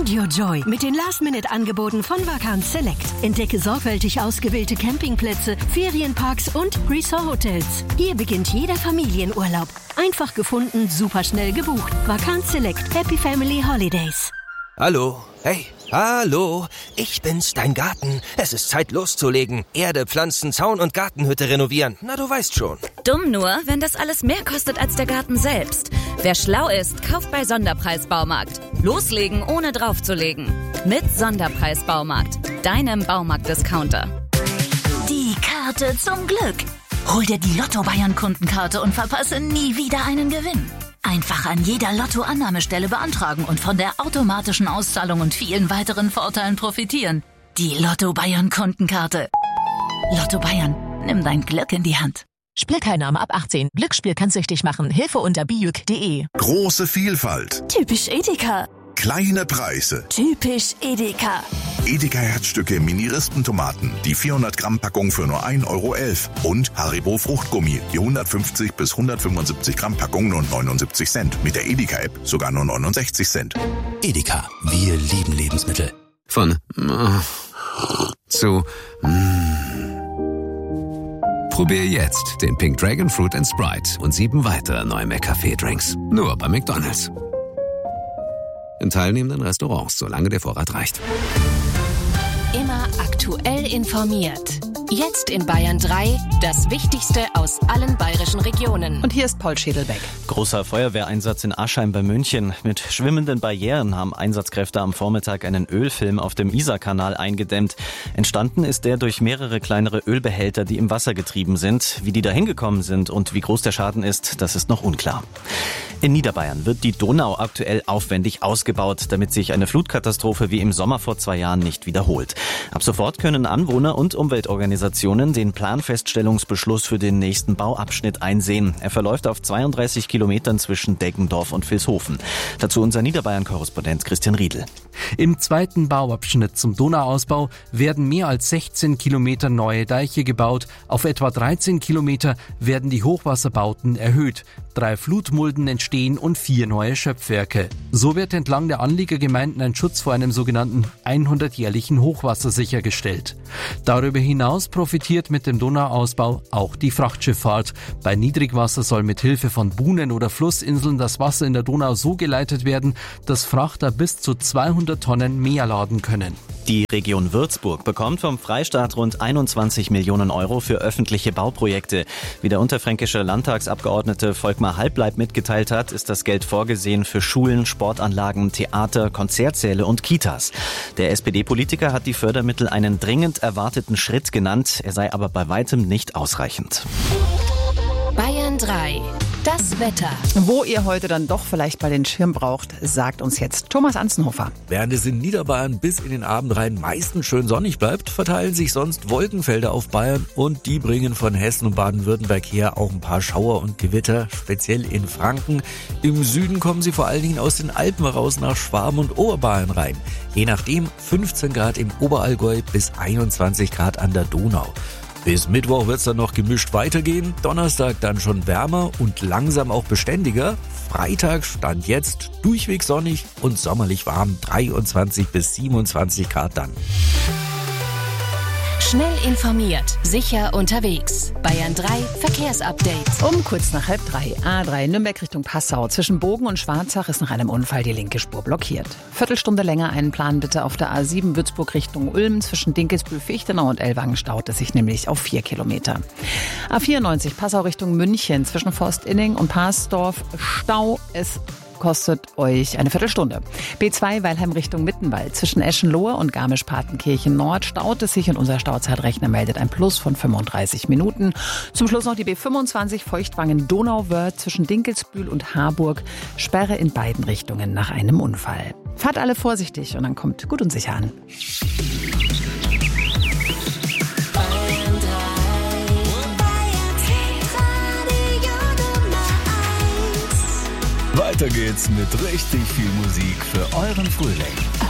Find your joy mit den Last-Minute-Angeboten von Vacanz Select. Entdecke sorgfältig ausgewählte Campingplätze, Ferienparks und Resort-Hotels. Hier beginnt jeder Familienurlaub. Einfach gefunden, super schnell gebucht. Vacanz Select. Happy Family Holidays. Hallo. Hey, hallo. Ich bin's, dein Garten. Es ist Zeit loszulegen. Erde, Pflanzen, Zaun und Gartenhütte renovieren. Na, du weißt schon. Dumm nur, wenn das alles mehr kostet als der Garten selbst. Wer schlau ist, kauft bei Sonderpreis Baumarkt. Loslegen, ohne draufzulegen. Mit Sonderpreis Baumarkt. Deinem Baumarkt-Discounter. Die Karte zum Glück. Hol dir die Lotto-Bayern-Kundenkarte und verpasse nie wieder einen Gewinn. Einfach an jeder Lotto-Annahmestelle beantragen und von der automatischen Auszahlung und vielen weiteren Vorteilen profitieren. Die Lotto-Bayern-Kundenkarte. Lotto Bayern, nimm dein Glück in die Hand. Spielteilnahme ab 18. Glücksspiel kann süchtig machen. Hilfe unter bijuk.de. Große Vielfalt. Typisch Edeka. Kleine Preise. Typisch Edeka. Edeka Herzstücke Mini-Rispentomaten. Die 400 Gramm Packung für nur 1,11 € und Haribo Fruchtgummi. Die 150 bis 175 Gramm Packung nur 79 Cent. Mit der Edeka-App sogar nur 69 Cent. Edeka, wir lieben Lebensmittel. Von zu Probier jetzt den Pink Dragon Fruit & Sprite und 7 weitere neue McCafé-Drinks. Nur bei McDonald's. In teilnehmenden Restaurants, solange der Vorrat reicht. Immer aktuell informiert. Jetzt in Bayern 3, das Wichtigste aus allen bayerischen Regionen. Und hier ist Paul Schädelbeck. Großer Feuerwehreinsatz in Aschheim bei München. Mit schwimmenden Barrieren haben Einsatzkräfte am Vormittag einen Ölfilm auf dem Isarkanal eingedämmt. Entstanden ist der durch mehrere kleinere Ölbehälter, die im Wasser getrieben sind. Wie die da hingekommen sind und wie groß der Schaden ist, das ist noch unklar. In Niederbayern wird die Donau aktuell aufwendig ausgebaut, damit sich eine Flutkatastrophe wie im Sommer vor 2 Jahren nicht wiederholt. Ab sofort können Anwohner und Umweltorganisationen den Planfeststellungsbeschluss für den nächsten Bauabschnitt einsehen. Er verläuft auf 32 Kilometern zwischen Deggendorf und Vilshofen. Dazu unser Niederbayern-Korrespondent Christian Riedl. Im zweiten Bauabschnitt zum Donauausbau werden mehr als 16 Kilometer neue Deiche gebaut. Auf etwa 13 Kilometer werden die Hochwasserbauten erhöht. 3 Flutmulden entstehen und 4 neue Schöpfwerke. So wird entlang der Anliegergemeinden ein Schutz vor einem sogenannten 100-jährlichen Hochwasser sichergestellt. Darüber hinaus profitiert mit dem Donauausbau auch die Frachtschifffahrt. Bei Niedrigwasser soll mit Hilfe von Buhnen oder Flussinseln das Wasser in der Donau so geleitet werden, dass Frachter bis zu 200 Tonnen mehr laden können. Die Region Würzburg bekommt vom Freistaat rund 21 Millionen € für öffentliche Bauprojekte. Wie der unterfränkische Landtagsabgeordnete Volkmar Halbleib mitgeteilt hat, ist das Geld vorgesehen für Schulen, Sportanlagen, Theater, Konzertsäle und Kitas. Der SPD-Politiker hat die Fördermittel einen dringend erwarteten Schritt genannt. Er sei aber bei weitem nicht ausreichend. Bayern 3. Das Wetter. Wo ihr heute dann doch vielleicht mal den Schirm braucht, sagt uns jetzt Thomas Anzenhofer. Während es in Niederbayern bis in den Abend rein meistens schön sonnig bleibt, verteilen sich sonst Wolkenfelder auf Bayern und die bringen von Hessen und Baden-Württemberg her auch ein paar Schauer und Gewitter, speziell in Franken. Im Süden kommen sie vor allen Dingen aus den Alpen raus nach Schwaben und Oberbayern rein. Je nachdem 15 Grad im Oberallgäu bis 21 Grad an der Donau. Bis Mittwoch wird's dann noch gemischt weitergehen, Donnerstag dann schon wärmer und langsam auch beständiger. Freitag stand jetzt durchweg sonnig und sommerlich warm, 23 bis 27 Grad dann. Schnell informiert, sicher unterwegs. Bayern 3 Verkehrsupdate. Um kurz nach 2:30, A3 Nürnberg Richtung Passau. Zwischen Bogen und Schwarzach ist nach einem Unfall die linke Spur blockiert. Viertelstunde länger einen Plan bitte auf der A7 Würzburg Richtung Ulm. Zwischen Dinkelsbühl-Fichtenau und Ellwangen staut es sich nämlich auf 4 Kilometer. A94 Passau Richtung München. Zwischen Forstinning und Parsdorf Stau. Es kostet euch eine Viertelstunde. B2 Weilheim Richtung Mittenwald. Zwischen Eschenlohe und Garmisch-Partenkirchen Nord staut es sich und unser Stauzeitrechner meldet ein Plus von 35 Minuten. Zum Schluss noch die B25 Feuchtwangen-Donauwörth zwischen Dinkelsbühl und Harburg. Sperre in beiden Richtungen nach einem Unfall. Fahrt alle vorsichtig und dann kommt gut und sicher an. Weiter geht's mit richtig viel Musik für euren Frühling.